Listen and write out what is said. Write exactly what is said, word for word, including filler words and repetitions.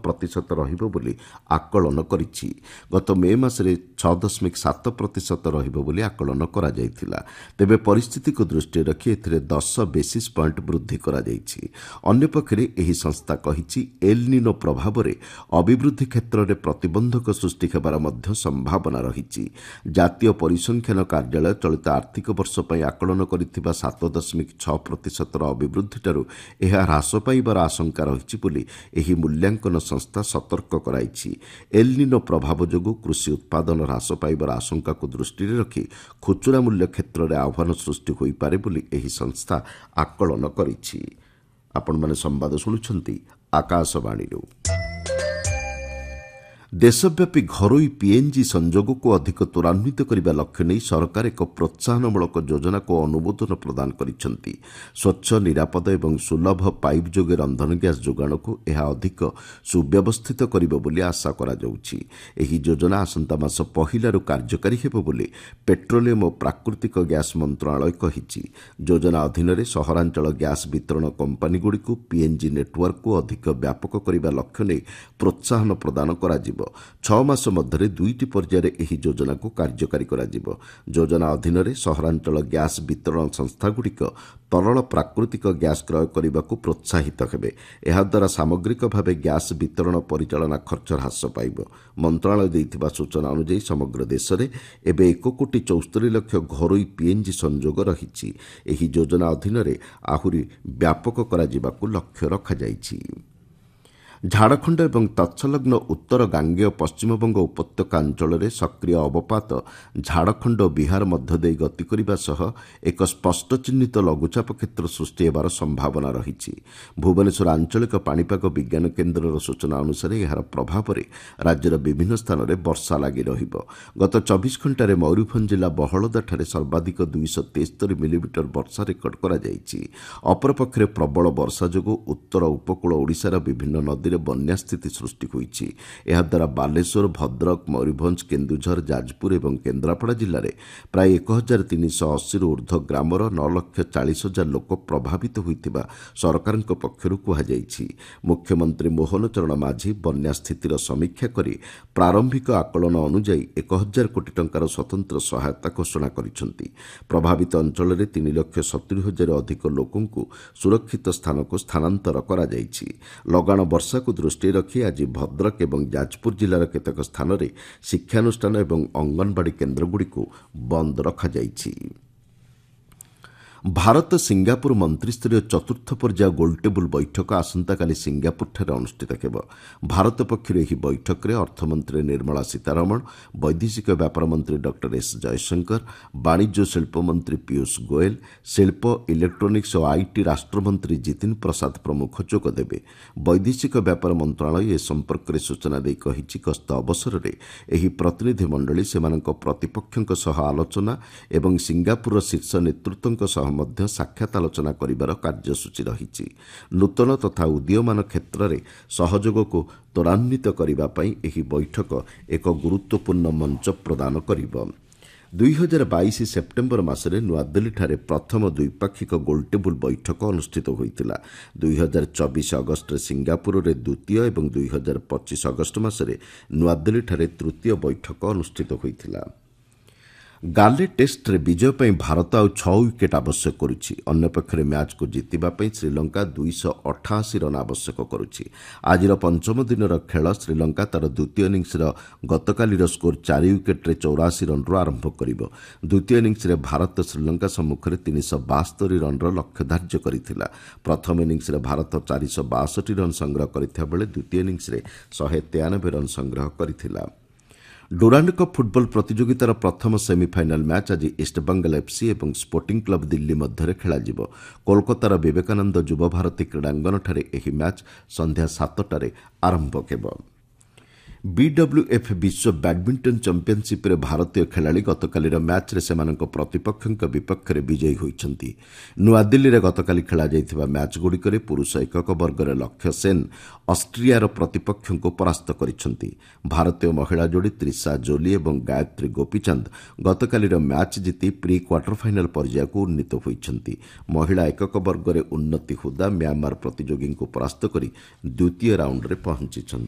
ପ୍ରତିଶତ ରହିବ ବୋଲି ଆକଳନ କରିଛି। ଗତ ମେ ମାସରେ ଛଅ ଦଶମିକ ସାତ ପ୍ରତିଶତ ରହିବ ବୋଲି ଆକଳନ କରାଯାଇଥିଲା। ତେବେ ପରିସ୍ଥିତିକୁ ଦୃଷ୍ଟିରେ ରଖି ଏଥିରେ ଦଶ ବେସିସ୍ ପଏଣ୍ଟ ବୃଦ୍ଧି କରାଯାଇଛି। ଅନ୍ୟପକ୍ଷରେ ଏହି ସଂସ୍ଥା କହିଛି ଏଲ୍ ନିନୋ ପ୍ରଭାବରେ ଅଭିବୃଦ୍ଧି କ୍ଷେତ୍ରରେ ପ୍ରତିବନ୍ଧକ ସୃଷ୍ଟି ହେବାର ମଧ୍ୟ ସମ୍ଭାବନା ରହିଛି। ଜାତୀୟ ପରିସଂଖ୍ୟାନ କାର୍ଯ୍ୟାଳୟ ଚଳିତ ଆର୍ଥିକ ବର୍ଷ ପାଇଁ ଆକଳନ କରିଥିବା ସାତ ଦଶମିକ ଛଅ ପ୍ରତିଶତର ଅଭିବୃଦ୍ଧିଠାରୁ ଏହା ହ୍ରାସ ପାଇବାର ଆଶଙ୍କା ରହିଛି ବୋଲି ଏହି ମୂଲ୍ୟାଙ୍କନ ସଂସ୍ଥା ସତର୍କ କରାଇଛି। ଏଲ୍ ନିନୋ ପ୍ରଭାବ ଯୋଗୁଁ କୃଷି ଉତ୍ପାଦନ ହ୍ରାସ ପାଇବାର ଆଶଙ୍କାକୁ ଦୃଷ୍ଟିରେ ରଖି ଖୁଚୁରା ମୂଲ୍ୟ କ୍ଷେତ୍ରରେ ଆହ୍ୱାନ ସୃଷ୍ଟି ହୋଇପାରେ ବୋଲି ଏହି ସଂସ୍ଥା ଆକଳନ କରିଛି। ଆପଣମାନେ ସମ୍ବାଦ ଶୁଣୁଛନ୍ତି ଆକାଶବାଣୀରୁ। ଦେଶବ୍ୟାପୀ ଘରୋଇ ପିଏନ୍ଜି ସଂଯୋଗକୁ ଅଧିକ ତ୍ୱରାନ୍ୱିତ କରିବା ଲକ୍ଷ୍ୟ ନେଇ ସରକାର ଏକ ପ୍ରୋତ୍ସାହନମୂଳକ ଯୋଜନାକୁ ଅନୁମୋଦନ ପ୍ରଦାନ କରିଛନ୍ତି। ସ୍ୱଚ୍ଛ, ନିରାପଦ ଏବଂ ସୁଲଭ ପାଇପ୍ ଯୋଗେ ରନ୍ଧନ ଗ୍ୟାସ୍ ଯୋଗାଣକୁ ଏହା ଅଧିକ ସୁବ୍ୟବସ୍ଥିତ କରିବ ବୋଲି ଆଶା କରାଯାଉଛି। ଏହି ଯୋଜନା ଆସନ୍ତା ମାସ ପହିଲାରୁ କାର୍ଯ୍ୟକାରୀ ହେବ ବୋଲି ପେଟ୍ରୋଲିୟମ ଓ ପ୍ରାକୃତିକ ଗ୍ୟାସ୍ ମନ୍ତ୍ରଣାଳୟ କହିଛି। ଯୋଜନା ଅଧୀନରେ ସହରାଞ୍ଚଳ ଗ୍ୟାସ୍ ବିତରଣ କମ୍ପାନୀଗୁଡ଼ିକୁ ପିଏନ୍ଜି ନେଟୱାର୍କକୁ ଅଧିକ ବ୍ୟାପକ କରିବା ଲକ୍ଷ୍ୟ ନେଇ ପ୍ରୋତ୍ସାହନ ପ୍ରଦାନ କରାଯିବ। ଛଅ ମାସ ମଧ୍ୟରେ ଦୁଇଟି ପର୍ଯ୍ୟାୟରେ ଏହି ଯୋଜନାକୁ କାର୍ଯ୍ୟକାରୀ କରାଯିବ। ଯୋଜନା ଅଧୀନରେ ସହରାଞ୍ଚଳ ଗ୍ୟାସ୍ ବିତରଣ ସଂସ୍ଥାଗୁଡ଼ିକ ତରଳ ପ୍ରାକୃତିକ ଗ୍ୟାସ୍ କ୍ରୟ କରିବାକୁ ପ୍ରୋତ୍ସାହିତ ହେବେ। ଏହାଦ୍ୱାରା ସାମଗ୍ରିକ ଭାବେ ଗ୍ୟାସ୍ ବିତରଣ ପରିଚାଳନା ଖର୍ଚ୍ଚ ହ୍ରାସ ପାଇବ। ମନ୍ତ୍ରଣାଳୟ ଦେଇଥିବା ସୂଚନା ଅନୁଯାୟୀ ସମଗ୍ର ଦେଶରେ ଏବେ ଏକ କୋଟି ଚଉସ୍ତରୀ ଲକ୍ଷ ଘରୋଇ ପିଏନ୍ଜି ସଂଯୋଗ ରହିଛି। ଏହି ଯୋଜନା ଅଧୀନରେ ଆହୁରି ବ୍ୟାପକ କରାଯିବାକୁ ଲକ୍ଷ୍ୟ ରଖାଯାଇଛି। ଝାଡ଼ଖଣ୍ଡ ଏବଂ ତତ୍ସଲଗ୍ନ ଉତ୍ତର ଗାଙ୍ଗେୟ ପଶ୍ଚିମବଙ୍ଗ ଉପତ୍ୟକା ଅଞ୍ଚଳରେ ସକ୍ରିୟ ଅବପାତ ଝାଡ଼ଖଣ୍ଡ ଓ ବିହାର ମଧ୍ୟ ଦେଇ ଗତି କରିବା ସହ ଏକ ସ୍ପଷ୍ଟ ଚିହ୍ନିତ ଲଘୁଚାପ କ୍ଷେତ୍ର ସୃଷ୍ଟି ହେବାର ସମ୍ଭାବନା ରହିଛି। ଭୁବନେଶ୍ୱର ଆଞ୍ଚଳିକ ପାଣିପାଗ ବିଜ୍ଞାନ କେନ୍ଦ୍ରର ସୂଚନା ଅନୁସାରେ ଏହାର ପ୍ରଭାବରେ ରାଜ୍ୟର ବିଭିନ୍ନ ସ୍ଥାନରେ ବର୍ଷା ଲାଗି ରହିବ। ଗତ ଚବିଶ ଘଣ୍ଟାରେ ମୟୂରଭଞ୍ଜ ଜିଲ୍ଲା ବହଳଦାଠାରେ ସର୍ବାଧିକ ଦୁଇଶହ ତେସ୍ତରୀ ମିଲିମିଟର ବର୍ଷା ରେକର୍ଡ କରାଯାଇଛି। ଅପରପକ୍ଷରେ ପ୍ରବଳ ବର୍ଷା ଯୋଗୁଁ ଉତ୍ତର ଉପକୂଳ ଓଡ଼ିଶାର ବିଭିନ୍ନ ନଦୀ ବନ୍ୟା ସ୍ଥିତି ସୃଷ୍ଟି ହୋଇଛି। ଏହାଦ୍ୱାରା ବାଲେଶ୍ୱର, ଭଦ୍ରକ, ମୟୂରଭଞ୍ଜ, କେନ୍ଦୁଝର, ଯାଜପୁର ଏବଂ କେନ୍ଦ୍ରାପଡ଼ା ଜିଲ୍ଲାରେ ପ୍ରାୟ ଏକ ହଜାର ତିନିଶହ ଅଶୀରୁ ଉର୍ଦ୍ଧ୍ୱ ଗ୍ରାମର ନଅ ଲକ୍ଷ ଚାଳିଶ ହଜାର ଲୋକ ପ୍ରଭାବିତ ହୋଇଥିବା ସରକାରଙ୍କ ପକ୍ଷରୁ କୁହାଯାଇଛି। ମୁଖ୍ୟମନ୍ତ୍ରୀ ମୋହନ ଚରଣ ମାଝୀ ବନ୍ୟା ସ୍ଥିତିର ସମୀକ୍ଷା କରି ପ୍ରାରମ୍ଭିକ ଆକଳନ ଅନୁଯାୟୀ ଏକ ହଜାର କୋଟି ଟଙ୍କାର ସ୍ୱତନ୍ତ୍ର ସହାୟତା ଘୋଷଣା କରିଛନ୍ତି। ପ୍ରଭାବିତ ଅଞ୍ଚଳରେ ତିନି ଲକ୍ଷ ସତୁରି ହଜାର ଅଧିକ ଲୋକଙ୍କୁ ସୁରକ୍ଷିତ ସ୍ଥାନକୁ ସ୍ଥାନାନ୍ତର କରାଯାଇଛି। ଲଗାଣ ବର୍ଷା ଦୃଷ୍ଟିରେ ରଖି ଆଜି ଭଦ୍ରକ ଏବଂ ଯାଜପୁର ଜିଲ୍ଲାର କେତେକ ସ୍ଥାନରେ ଶିକ୍ଷାନୁଷ୍ଠାନ ଏବଂ ଅଙ୍ଗନବାଡି କେନ୍ଦ୍ରଗୁଡ଼ିକୁ ବନ୍ଦ ରଖାଯାଇଛି। ଭାରତ ସିଙ୍ଗାପୁର ମନ୍ତ୍ରୀସ୍ତରୀୟ ଚତୁର୍ଥ ପର୍ଯ୍ୟାୟ ଗୋଲଟେବୁଲ୍ ବୈଠକ ଆସନ୍ତାକାଲି ସିଙ୍ଗାପୁରଠାରେ ଅନୁଷ୍ଠିତ ହେବ। ଭାରତ ପକ୍ଷରୁ ଏହି ବୈଠକରେ ଅର୍ଥମନ୍ତ୍ରୀ ନିର୍ମଳା ସୀତାରମଣ, ବୈଦେଶିକ ବ୍ୟାପାର ମନ୍ତ୍ରୀ ଡକ୍ଟର ଏସ୍ ଜୟଶଙ୍କର, ବାଣିଜ୍ୟ ଓ ଶିଳ୍ପ ମନ୍ତ୍ରୀ ପୀୟୁଷ ଗୋଏଲ, ଶିଳ୍ପ, ଇଲେକ୍ଟ୍ରୋନିକ୍ସ ଓ ଆଇଟି ରାଷ୍ଟ୍ରମନ୍ତ୍ରୀ ଜିତିନ ପ୍ରସାଦ ପ୍ରମୁଖ ଯୋଗ ଦେବେ। ବୈଦେଶିକ ବ୍ୟାପାର ମନ୍ତ୍ରଣାଳୟ ଏ ସମ୍ପର୍କରେ ସୂଚନା ଦେଇ କହିଛି, ଗସ୍ତ ଅବସରରେ ଏହି ପ୍ରତିନିଧି ମଣ୍ଡଳୀ ସେମାନଙ୍କ ପ୍ରତିପକ୍ଷଙ୍କ ସହ ଆଲୋଚନା ଏବଂ ସିଙ୍ଗାପୁରର ଶୀର୍ଷ ନେତୃତ୍ୱଙ୍କ ସହ ମଧ୍ୟ ସାକ୍ଷାତ ଆଲୋଚନା କରିବାର କାର୍ଯ୍ୟସୂଚୀ ରହିଛି। ନୂତନ ତଥା ଉଦୀୟମାନ କ୍ଷେତ୍ରରେ ସହଯୋଗକୁ ତ୍ୱରାନ୍ୱିତ କରିବା ପାଇଁ ଏହି ବୈଠକ ଏକ ଗୁରୁତ୍ୱପୂର୍ଣ୍ଣ ମଞ୍ଚ ପ୍ରଦାନ କରିବ। ଦୁଇ ହଜାର ବାଇଶ ସେପ୍ଟେମ୍ବର ମାସରେ ନୂଆଦିଲ୍ଲୀଠାରେ ପ୍ରଥମ ଦ୍ୱିପାକ୍ଷିକ ଗୋଲଟେବୁଲ୍ ବୈଠକ ଅନୁଷ୍ଠିତ ହୋଇଥିଲା। ଦୁଇ ହଜାର ଚବିଶ ଅଗଷ୍ଟରେ ସିଙ୍ଗାପୁରରେ ଦ୍ୱିତୀୟ ଏବଂ ଦୁଇ ହଜାର ପଚିଶ ଅଗଷ୍ଟ ମାସରେ ନୂଆଦିଲ୍ଲୀଠାରେ ତୃତୀୟ ବୈଠକ ଅନୁଷ୍ଠିତ ହୋଇଥିଲା। ଗାଲେ ଟେଷ୍ଟରେ ବିଜୟ ପାଇଁ ଭାରତ ଆଉ ଛଅ ୱିକେଟ୍ ଆବଶ୍ୟକ କରୁଛି। ଅନ୍ୟପକ୍ଷରେ ମ୍ୟାଚ୍କୁ ଜିତିବା ପାଇଁ ଶ୍ରୀଲଙ୍କା ଦୁଇଶହ ଅଠାଅଶୀ ରନ୍ ଆବଶ୍ୟକ କରୁଛି। ଆଜିର ପଞ୍ଚମ ଦିନର ଖେଳ ଶ୍ରୀଲଙ୍କା ତାର ଦ୍ୱିତୀୟ ଇନିଂସର ଗତକାଲିର ସ୍କୋର ଚାରି ୱିକେଟ୍ରେ ଚଉରାଅଶୀ ରନ୍ରୁ ଆରମ୍ଭ କରିବ। ଦ୍ୱିତୀୟ ଇନିଂସରେ ଭାରତ ଶ୍ରୀଲଙ୍କା ସମ୍ମୁଖରେ ତିନିଶହ ବାସ୍ତରୀ ରନ୍ର ଲକ୍ଷ୍ୟ ଧାର୍ଯ୍ୟ କରିଥିଲା। ପ୍ରଥମ ଇନିଂସରେ ଭାରତ ଚାରିଶହ ବାଷଠି ରନ୍ ସଂଗ୍ରହ କରିଥିବା ବେଳେ ଦ୍ୱିତୀୟ ଇନିଂସରେ ଶହେ ତେୟାନବେ ରନ୍ ସଂଗ୍ରହ କରିଥିଲା। ଡୁରାଣ୍ଡ କପ୍ ଫୁଟବଲ ପ୍ରତିଯୋଗିତାର ପ୍ରଥମ ସେମିଫାଇନାଲ୍ ମ୍ୟାଚ୍ ଆଜି ଇଷ୍ଟବେଙ୍ଗଲ ଏଫ୍ସି ଏବଂ ସ୍ପୋର୍ଟିଂ କ୍ଲବ ଦିଲ୍ଲୀ ମଧ୍ୟରେ ଖେଳାଯିବ। କୋଲକାତାର ବିବେକାନନ୍ଦ ଯୁବଭାରତୀ କ୍ରୀଡ଼ାଙ୍ଗନଠାରେ ଏହି ମ୍ୟାଚ୍ ସନ୍ଧ୍ୟା ସାତଟାରେ ଆରମ୍ଭ ହେବ। ବିଡବ୍ଲ୍ୟୁଏଫ୍ ବିଶ୍ୱ ବ୍ୟାଡମିଣ୍ଟନ ଚାମ୍ପିୟନସିପ୍ରେ ଭାରତୀୟ ଖେଳାଳି ଗତକାଲିର ମ୍ୟାଚ୍ରେ ସେମାନଙ୍କ ପ୍ରତିପକ୍ଷଙ୍କ ବିପକ୍ଷରେ ବିଜୟୀ ହୋଇଛନ୍ତି। ନୂଆଦିଲ୍ଲୀରେ ଗତକାଲି ଖେଳାଯାଇଥିବା ମ୍ୟାଚ୍ଗୁଡ଼ିକରେ ପୁରୁଷ ଏକକ ବର୍ଗରେ ଲକ୍ଷ୍ୟ ସେନ୍ ଅଷ୍ଟ୍ରିଆର ପ୍ରତିପକ୍ଷଙ୍କୁ ପରାସ୍ତ କରିଛନ୍ତି। ଭାରତୀୟ ମହିଳା ଯୋଡ଼ି ତ୍ରିଷା ଜୋଲି ଏବଂ ଗାୟତ୍ରୀ ଗୋପୀଚାନ୍ଦ ଗତକାଲିର ମ୍ୟାଚ୍ ଜିତି ପ୍ରି କ୍ୱାର୍ଟର ଫାଇନାଲ୍ ପର୍ଯ୍ୟାୟକୁ ଉନ୍ନୀତ ହୋଇଛନ୍ତି। ମହିଳା ଏକକ ବର୍ଗରେ ଉନ୍ନତି ହୁଦା ମ୍ୟାମାର ପ୍ରତିଯୋଗୀଙ୍କୁ ପରାସ୍ତ କରି ଦ୍ୱିତୀୟ ରାଉଣ୍ଡରେ ପହଞ୍ଚିଛନ୍ତି।